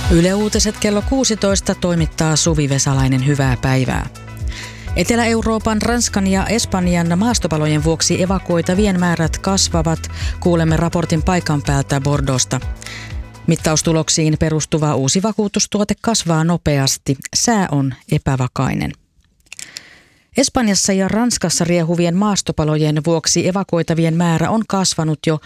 Yle Uutiset kello 16 toimittaa Suvi Vesalainen, hyvää päivää. Etelä-Euroopan, Ranskan ja Espanjan maastopalojen vuoksi evakuoitavien määrät kasvavat. Kuulemme raportin paikan päältä Bordeauxsta. Mittaustuloksiin perustuva uusi vakuutustuote kasvaa nopeasti. Sää on epävakainen. Espanjassa ja Ranskassa riehuvien maastopalojen vuoksi evakuoitavien määrä on kasvanut jo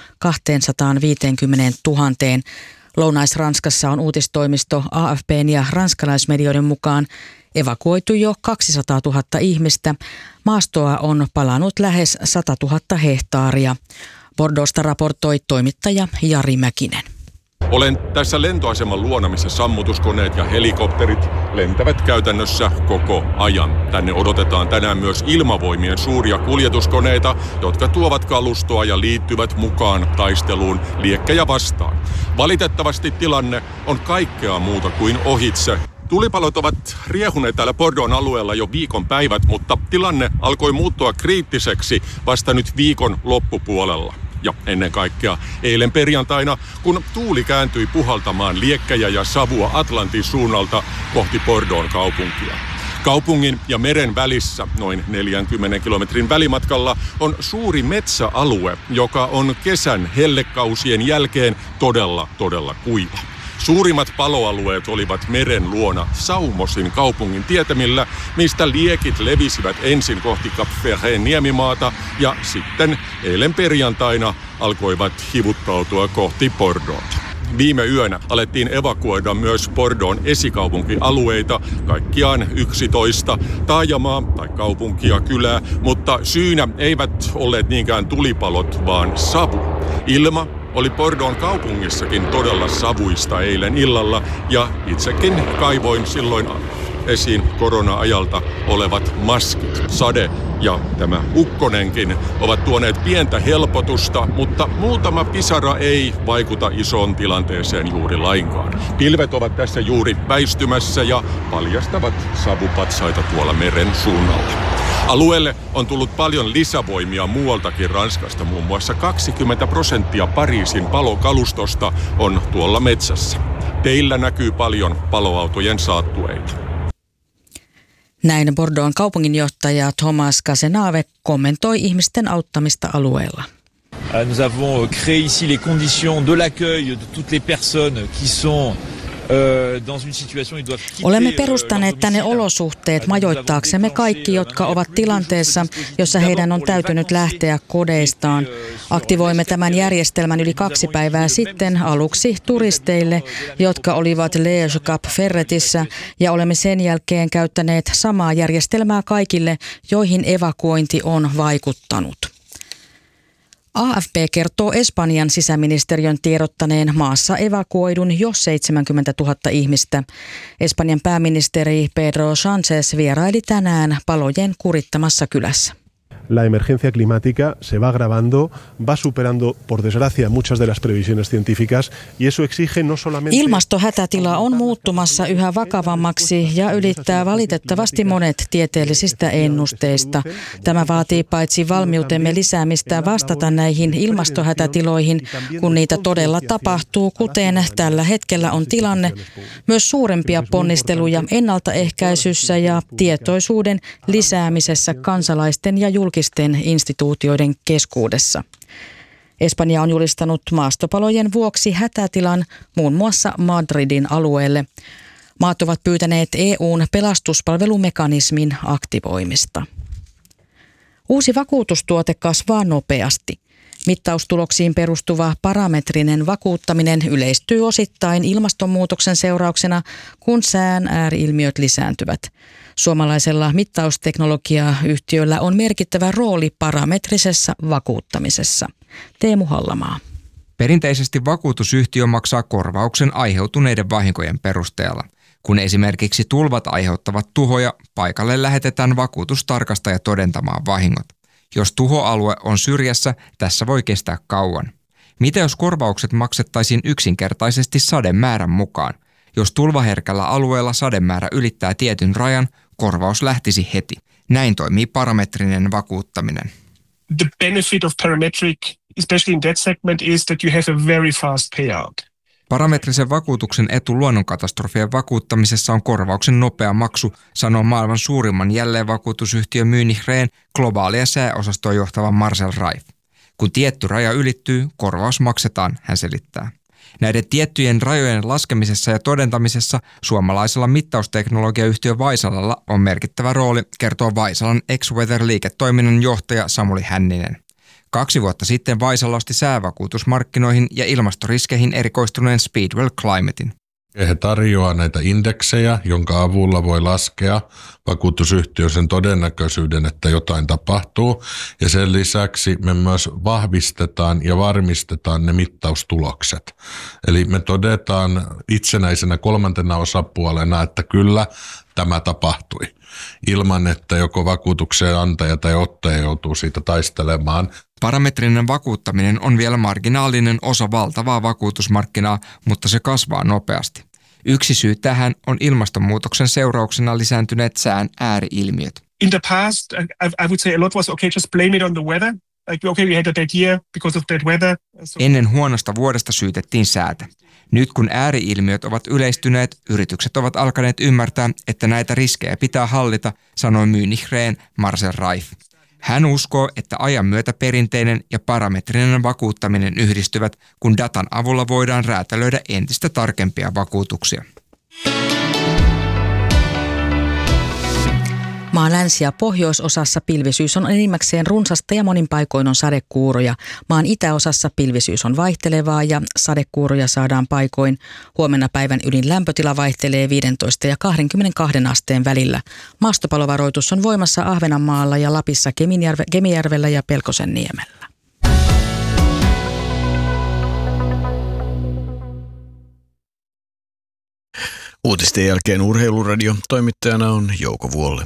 250 000. Lounais-Ranskassa on uutistoimisto AFP:n ja ranskalaismedioiden mukaan evakuoitu jo 200 000 ihmistä. Maastoa on palannut lähes 100 000 hehtaaria. Bordeauxsta raportoi toimittaja Jari Mäkinen. Olen tässä lentoaseman luona, missä sammutuskoneet ja helikopterit lentävät käytännössä koko ajan. Tänne odotetaan tänään myös ilmavoimien suuria kuljetuskoneita, jotka tuovat kalustoa ja liittyvät mukaan taisteluun liekkejä vastaan. Valitettavasti tilanne on kaikkea muuta kuin ohitse. Tulipalot ovat riehuneet täällä Bordeauxn alueella jo viikon päivät, mutta tilanne alkoi muuttua kriittiseksi vasta nyt viikon loppupuolella. Ja ennen kaikkea eilen perjantaina, kun tuuli kääntyi puhaltamaan liekkejä ja savua Atlantin suunnalta kohti Bordeauxn kaupunkia. Kaupungin ja meren välissä, noin 40 kilometrin välimatkalla, on suuri metsäalue, joka on kesän hellekausien jälkeen todella kuiva. Suurimmat paloalueet olivat meren luona Saumosin kaupungin tietämillä, mistä liekit levisivät ensin kohti Cap Ferrén niemimaata ja sitten eilen perjantaina alkoivat hivuttautua kohti Bordeauxta. Viime yönä alettiin evakuoida myös Bordeauxn esikaupunkialueita, kaikkiaan 11 taajamaa tai kaupunkia, kylää, mutta syynä eivät olleet niinkään tulipalot, vaan savu. Ilma oli Bordeauxn kaupungissakin todella savuista eilen illalla ja itsekin kaivoin silloin esiin korona-ajalta olevat maskit. Sade ja tämä ukkonenkin ovat tuoneet pientä helpotusta, mutta muutama pisara ei vaikuta isoon tilanteeseen juuri lainkaan. Pilvet ovat tässä juuri väistymässä ja paljastavat savupatsaita tuolla meren suunnalla. Alueelle on tullut paljon lisävoimia muualtakin Ranskasta, muun muassa 20% Pariisin palokalustosta on tuolla metsässä. Teillä näkyy paljon paloautojen saattueita. Näin Bordeauxn kaupunginjohtaja Thomas Cazenave kommentoi ihmisten auttamista alueella. Nous avons créé ici les conditions de l'accueil de toutes les personnes qui sont Olemme perustaneet tänne olosuhteet majoittaaksemme kaikki, jotka ovat tilanteessa, jossa heidän on täytynyt lähteä kodeistaan. Aktivoimme tämän järjestelmän yli 2 päivää sitten aluksi turisteille, jotka olivat Liège Cap Ferretissä, ja olemme sen jälkeen käyttäneet samaa järjestelmää kaikille, joihin evakuointi on vaikuttanut. AFP kertoo Espanjan sisäministeriön tiedottaneen maassa evakuoidun jo 70 000 ihmistä. Espanjan pääministeri Pedro Sánchez vieraili tänään palojen kurittamassa kylässä. La emergencia climática se va agravando, va superando por desgracia muchas de las previsiones científicas y eso exige no solamente... Ilmastohätätila on muuttumassa yhä vakavammaksi ja ylittää valitettavasti monet tieteellisistä ennusteista. Tämä vaatii paitsi valmiutemme lisäämistä vastata näihin ilmastohätätiloihin, kun niitä todella tapahtuu, kuten tällä hetkellä on tilanne, myös suurempia ponnisteluja ennaltaehkäisyssä ja tietoisuuden lisäämisessä kansalaisten ja julkisten instituutioiden keskuudessa. Espanja on julistanut maastopalojen vuoksi hätätilan muun muassa Madridin alueelle. Maat ovat pyytäneet EU:n pelastuspalvelumekanismin aktivoimista. Uusi vakuutustuote kasvaa nopeasti. Mittaustuloksiin perustuva parametrinen vakuuttaminen yleistyy osittain ilmastonmuutoksen seurauksena, kun sään ääri-ilmiöt lisääntyvät. Suomalaisella mittausteknologiayhtiöllä on merkittävä rooli parametrisessä vakuuttamisessa. Teemu Hallamaa. Perinteisesti vakuutusyhtiö maksaa korvauksen aiheutuneiden vahinkojen perusteella. Kun esimerkiksi tulvat aiheuttavat tuhoja, paikalle lähetetään vakuutustarkastaja todentamaan vahingot. Jos tuhoalue on syrjässä, tässä voi kestää kauan. Mitä jos korvaukset maksettaisiin yksinkertaisesti sademäärän mukaan? Jos tulvaherkällä alueella sademäärä ylittää tietyn rajan, korvaus lähtisi heti. Näin toimii parametrinen vakuuttaminen. The benefit of parametric, especially in that segment, is that you have a very fast payout. Parametrisen vakuutuksen etu luonnonkatastrofien vakuuttamisessa on korvauksen nopea maksu, sanoo maailman suurimman jälleenvakuutusyhtiö Munich Re globaalia sääosastoa johtava Marcel Reif. Kun tietty raja ylittyy, korvaus maksetaan, hän selittää. Näiden tiettyjen rajojen laskemisessa ja todentamisessa suomalaisella mittausteknologiayhtiö Vaisalalla on merkittävä rooli, kertoo Vaisalan X-Weather-liiketoiminnan johtaja Samuli Hänninen. 2 vuotta sitten Vaisala osti säävakuutusmarkkinoihin ja ilmastoriskeihin erikoistuneen Speedwell Climatein. He tarjoaa näitä indeksejä, jonka avulla voi laskea vakuutusyhtiö sen todennäköisyyden, että jotain tapahtuu. Ja sen lisäksi me myös vahvistetaan ja varmistetaan ne mittaustulokset. Eli me todetaan itsenäisenä 3. osapuolena, että kyllä tämä tapahtui, ilman että joko vakuutuksen antaja tai ottaja joutuu siitä taistelemaan. Parametrinen vakuuttaminen on vielä marginaalinen osa valtavaa vakuutusmarkkinaa, mutta se kasvaa nopeasti. Yksi syy tähän on ilmastonmuutoksen seurauksena lisääntyneet sään ääri-ilmiöt. In the past, I would say a lot was okay, just blame it on the weather. Like, okay, we had a bad year because of bad weather. Ennen huonosta vuodesta syytettiin säätä. Nyt kun ääri-ilmiöt ovat yleistyneet, yritykset ovat alkaneet ymmärtää, että näitä riskejä pitää hallita, sanoi Munich Reen Marcel Reif. Hän uskoo, että ajan myötä perinteinen ja parametrinen vakuuttaminen yhdistyvät, kun datan avulla voidaan räätälöidä entistä tarkempia vakuutuksia. Maan länsi- ja pohjoisosassa pilvisyys on enimmäkseen runsasta ja monin paikoin on sadekuuroja. Maan itäosassa pilvisyys on vaihtelevaa ja sadekuuroja saadaan paikoin. Huomenna päivän ylin lämpötila vaihtelee 15 ja 22 asteen välillä. Maastopalovaroitus on voimassa Ahvenanmaalla ja Lapissa, Kemijärvellä ja Pelkosenniemellä. Uutisten jälkeen Urheiluradio. Toimittajana on Jouko Vuolle.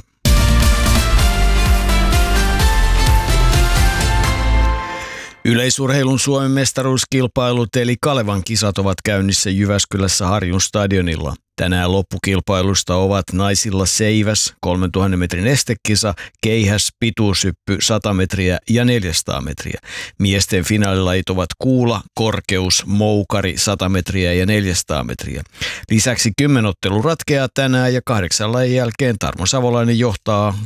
Yleisurheilun Suomen mestaruuskilpailut eli Kalevan kisat ovat käynnissä Jyväskylässä Harjun stadionilla. Tänään loppukilpailusta ovat naisilla seiväs, 3000 metrin estekisa, keihäs, pituushyppy, 100 metriä ja 400 metriä. Miesten finaalilajit ovat kuula, korkeus, moukari, 100 metriä ja 400 metriä. Lisäksi 10 ottelu ratkeaa tänään ja 8 lajin jälkeen Tarmo Savolainen johtaa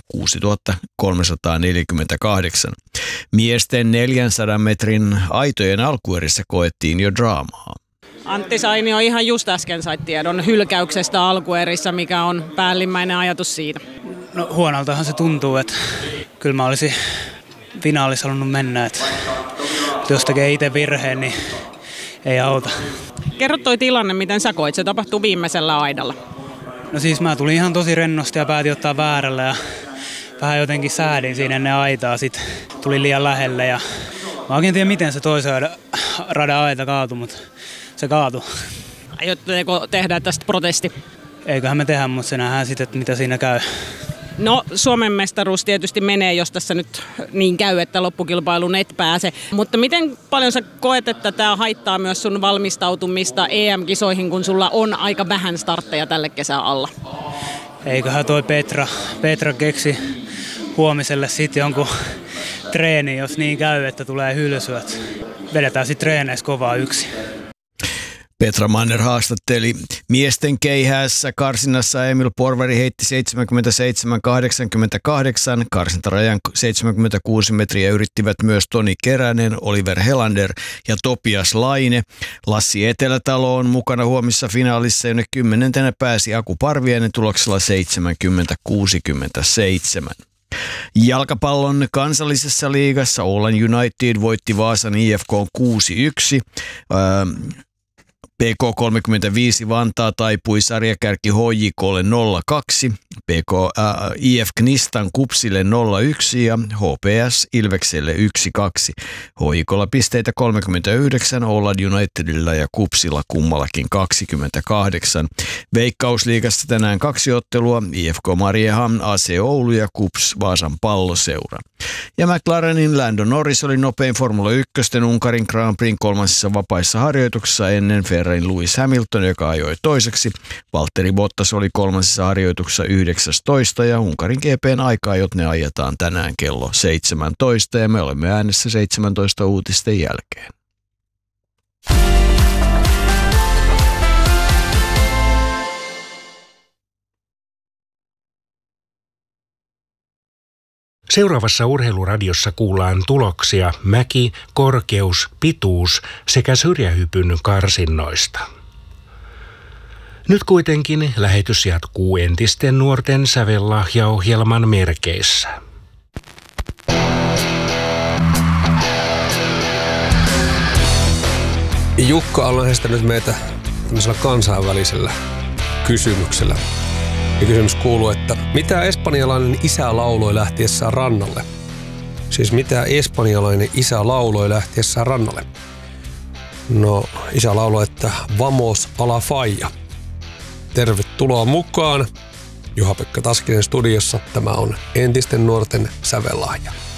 6348. Miesten 400 metrin aitojen alkuerissä koettiin jo draamaa. Antti Sainio ihan just äsken sai tiedon hylkäyksestä alkuerissä, mikä on päällimmäinen ajatus siitä. No huonoltahan se tuntuu, että kyllä mä olisin finaalissa halunnut mennä, että jos tekee itse virheen, niin ei auta. Kerro toi tilanne, miten sä koit, se tapahtuu viimeisellä aidalla. No siis mä tulin ihan tosi rennosti ja päätin ottaa väärällä ja vähän jotenkin säädin siinä ennen aitaa, sit tuli liian lähelle ja mä oikein tiedä miten se toisen radan aita kaatui, mutta se kaatui. Aiotteko tehdä tästä protesti? Eiköhän me tehdä, mutta se nähdään sitten, että mitä siinä käy. No Suomen mestaruus tietysti menee, jos tässä nyt niin käy, että loppukilpailuun et pääse. Mutta miten paljon sä koet, että tämä haittaa myös sun valmistautumista EM-kisoihin, kun sulla on aika vähän startteja tälle kesän alla? Eiköhän toi Petra keksi huomiselle sitten jonkun treeni, jos niin käy, että tulee hylsyä. Vedetään sitten treeneissä kovaa yksin. Petra Manner haastatteli. Miesten keihäässä karsinnassa Emil Porvari heitti 77,88. Karsintarajan 76 metriä yrittivät myös Toni Keränen, Oliver Helander ja Topias Laine. Lassi Etelätalo on mukana huomissa finaalissa, jonne 10. pääsi Aku Parviainen tuloksella 70-67. Jalkapallon kansallisessa liigassa Åland United voitti Vaasan IFK 6-1. PK35 Vantaa taipui sarjakärki HJK:lle 0-2, IF Knistan Kupsille 0-1 ja HPS Ilvekselle 1-2. HJK:lla pisteitä 39, Åland Unitedilla ja Kupsilla kummallakin 28. Veikkausliigassa tänään 2 ottelua, IFK Mariehamn, AC Oulu ja Kups Vaasan Palloseura. Ja McLarenin Lando Norris oli nopein Formula 1 Unkarin Grand Prix 3. vapaissa harjoituksessa ennen Ferrarin Lewis Hamilton, joka ajoi toiseksi. Valtteri Bottas oli 3. harjoituksessa 19 ja Unkarin GP:n aikaa, ne ajetaan tänään kello 17 ja me olemme äänessä 17 uutisten jälkeen. Seuraavassa Urheiluradiossa kuullaan tuloksia mäki-, korkeus-, pituus- sekä syrjähypyn karsinnoista. Nyt kuitenkin lähetys jatkuu entisten nuorten sävellahjaohjelman merkeissä. Jukka on lähestynyt meitä tämmöisellä kansainvälisellä kysymyksellä. Ja kysymys kuuluu, että mitä espanjalainen isä lauloi lähtiessään rannalle? Siis mitä espanjalainen isä lauloi lähtiessään rannalle? No, isä lauloi, että vamos a la falla. Tervetuloa mukaan. Juha-Pekka Taskinen studiossa. Tämä on entisten nuorten sävellahja.